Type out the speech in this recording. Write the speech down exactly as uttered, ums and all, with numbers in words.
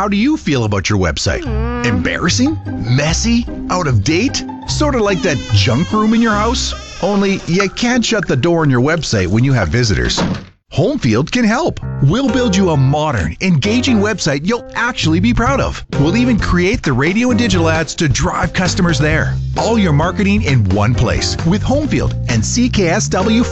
How do you feel about your website? Embarrassing? Messy? Out of date? Sort of like that junk room in your house? Only you can't shut the door on your website when you have visitors. Homefield can help. We'll build you a modern, engaging website you'll actually be proud of. We'll even create the radio and digital ads to drive customers there. All your marketing in one place with Homefield and C K S W